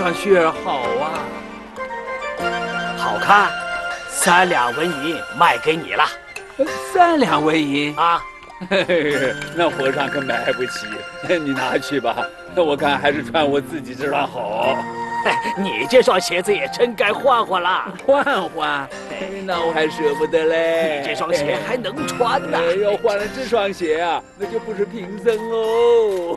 上去好啊， 好看，3两纹银卖给你了。 3两纹银啊！ 嘿嘿，那和尚可买不起，你拿去吧。我看还是穿我自己这双好。 你这双鞋子也真该换换了。 换换？那我还舍不得嘞。 你这双鞋还能穿呢。 要换了这双鞋啊，那就不是贫僧喽。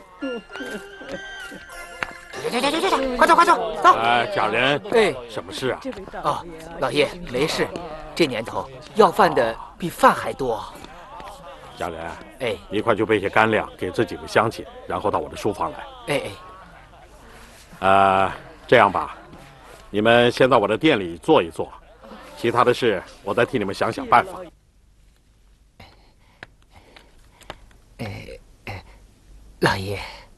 快走快走，走！ 家人， 哎， 什么事啊？ 哦，老爷没事，这年头要饭的比饭还多。 家人， 哎， 你快去备些干粮给这几个乡亲，然后到我的书房来。这样吧，你们先到我的店里坐一坐，其他的事我再替你们想想办法。 老爷，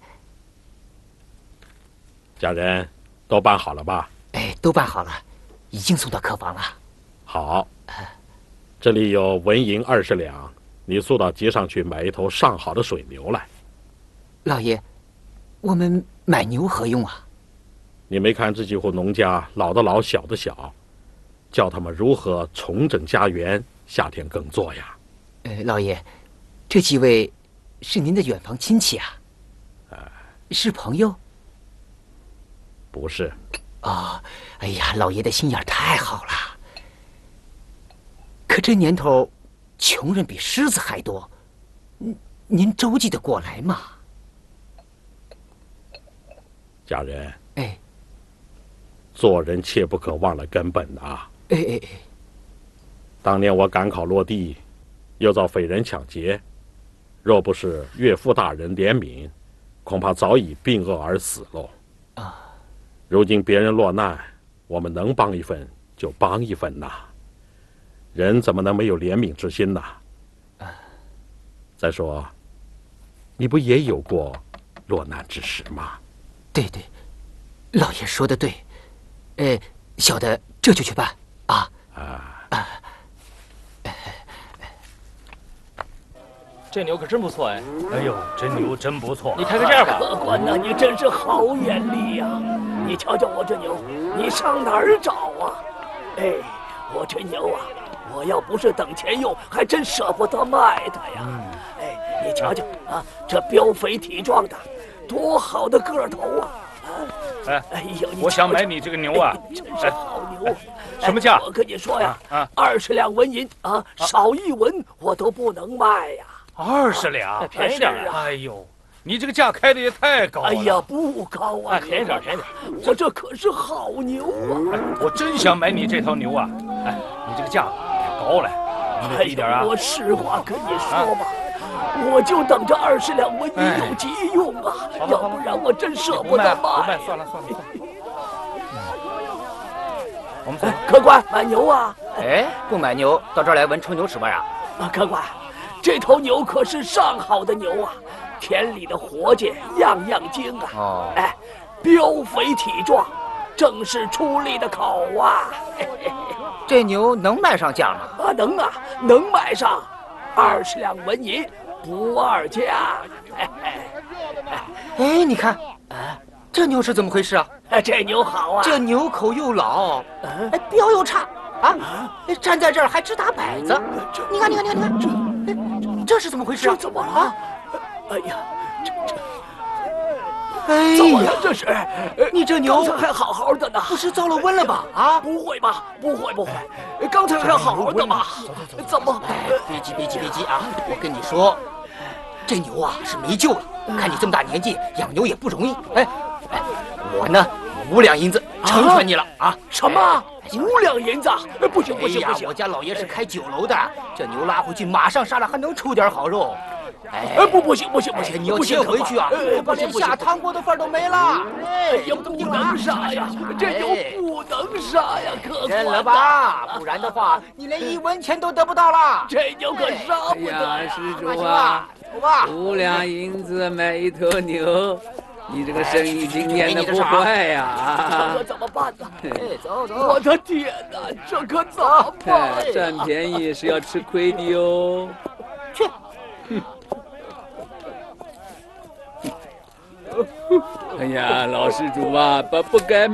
家人，都办好了吧？ 都办好了，已经送到客房了。 好，这里有纹银20两，你速到集上去买一头上好的水牛来。 老爷，我们买牛何用啊？ 你没看这几户农家老的老，小的小，叫他们如何重整家园，夏天耕作呀？ 老爷，这几位是您的远房亲戚啊？是朋友？ 不是。 哦，哎呀，老爷的心眼太好了。可这年头，穷人比狮子还多，您周济得过来吗？ 家人，做人切不可忘了根本啊！当年我赶考落地，又遭匪人抢劫，若不是岳父大人怜悯，恐怕早已病饿而死喽。如今别人落难，我们能帮一份就帮一份呐。人怎么能没有怜悯之心呢？再说，你不也有过落难之时吗？ 对，老爷说的对。小的这就去办啊。 这牛可真不错哎！ 哎呦，这牛真不错。 你看看这样吧， 客官呐，你真是好眼力呀！你瞧瞧我这牛，你上哪儿找啊？我这牛啊，我要不是等钱用，还真舍不得卖它呀。你瞧瞧啊，这膘肥体壮的，多好的个头啊！哎呦， 我想买你这个牛啊， 真是好牛！ 什么价？ 我跟你说呀，20两纹银啊，少1文我都不能卖呀。 20两， 便宜点啊！ 哎呦，你这个价开的也太高了。 哎呀，不高啊， 便宜点。 我这可是好牛啊！ 我真想买你这头牛啊！你这个价太高了，你得低点啊！ 我实话跟你说吧，我就等着20两纹银有急用啊，要不然我真舍不得卖。 不卖，算了。我们走。 客官，买牛啊！ 不买牛，到这儿来闻臭牛屎味啊！ 客官，这头牛可是上好的牛啊，田里的活计样样精啊！膘肥体壮，正是出力的口啊！ 这牛能卖上价吗？ 能卖上，20两纹银，不二价。 你看，这牛是怎么回事啊？ 这牛好啊！ 这牛口又老，膘又差啊！站在这儿还直打摆子。你看，这是怎么回事啊？ 这怎么了？哎呀， 怎么了？这是你这牛刚才还好好的呢， 不是遭了瘟了吧？ 不会吧？不会，刚才还好好的嘛？怎么？ 别急啊！我跟你说，这牛啊是没救了。看你这么大年纪，养牛也不容易。我呢5两银子成全你了啊！ 什么？5两银子？不行！ 我家老爷是开酒楼的，这牛拉回去马上杀了，还能出点好肉。 不行！ 你要接回去啊， 不连下汤锅的份都没了。 不能杀呀！这牛不能杀呀！客官， 认了吧，不然的话你连1文钱都得不到了。 这牛可杀不得。 施主啊，5两银子买一头牛，你这个生意经验的不坏呀！ 这可怎么办呢？ 走！ 我的天哪，这可怎么办？ 占便宜是要吃亏的哟。 去。 哎呀，老施主啊，不该。